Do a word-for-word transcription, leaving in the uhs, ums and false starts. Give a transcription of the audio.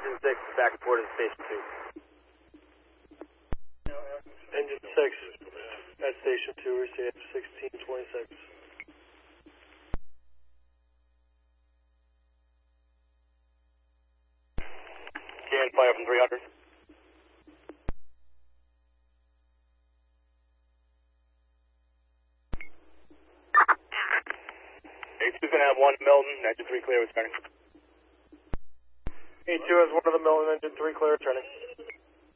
Engine six back and forth to station two. Engine six at station two, receive sixteen twenty-six. Jan fire from three hundred. A two's gonna have one Milton, engine three clear returning. A two has one of the Milton, engine three clear returning.